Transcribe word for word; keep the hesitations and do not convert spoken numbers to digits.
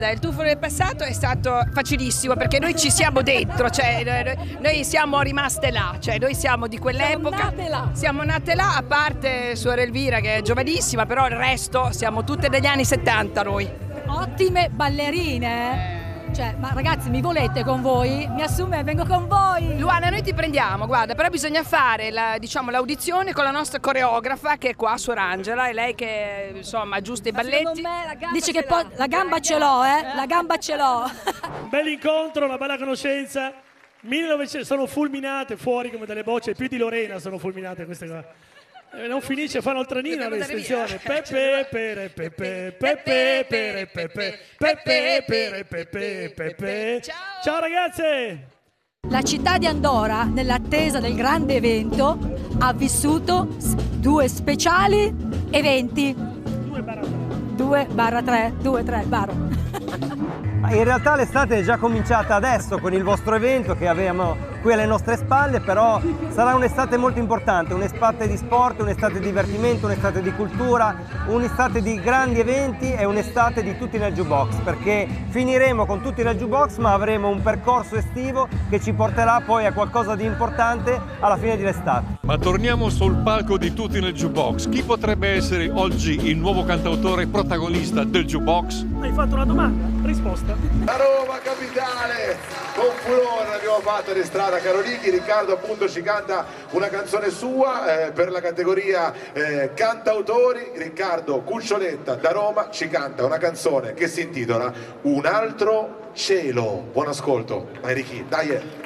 Il tuffo del passato è stato facilissimo perché noi ci siamo dentro, cioè noi siamo rimaste là, cioè noi siamo di quell'epoca, siamo nate là. Siamo nate là, a parte suora Elvira che è giovanissima, però il resto siamo tutte degli anni settanta noi. Ottime ballerine, cioè, ma ragazzi, mi volete con voi? Mi assume e vengo con voi. Luana, noi ti prendiamo, guarda, però bisogna fare la, diciamo, l'audizione con la nostra coreografa che è qua, Suor Angela, è lei che insomma aggiusta i balletti. Dice che poi la gamba ce l'ho, eh? La gamba ce l'ho. Un bel incontro, una bella conoscenza. millenovecento sono fulminate fuori come delle bocce, più di Lorena sono fulminate queste qua. Non finisce, fanno il tranino all'estensione. Pepe, pere, pepe, pepe, pere, pepe, pepe, pere, pepe, pepe. Ciao ragazze! La città di Andorra, nell'attesa del grande evento, ha vissuto due speciali eventi. due barra tre, due tre barra. In realtà l'estate è già cominciata adesso con il vostro evento che abbiamo qui alle nostre spalle, però sarà un'estate molto importante, un'estate di sport, un'estate di divertimento, un'estate di cultura, un'estate di grandi eventi e un'estate di tutti nel jukebox, perché finiremo con tutti nel jukebox ma avremo un percorso estivo che ci porterà poi a qualcosa di importante alla fine dell'estate. Ma torniamo sul palco di Tutti nel Jukebox. Chi potrebbe essere oggi il nuovo cantautore protagonista del jukebox? Hai fatto una domanda, risposta. La Roma capitale, con furore abbiamo fatto in strada Carolini. Riccardo appunto ci canta una canzone sua eh, per la categoria eh, cantautori. Riccardo Cuccioletta da Roma ci canta una canzone che si intitola Un altro cielo. Buon ascolto, Enrichi, dai!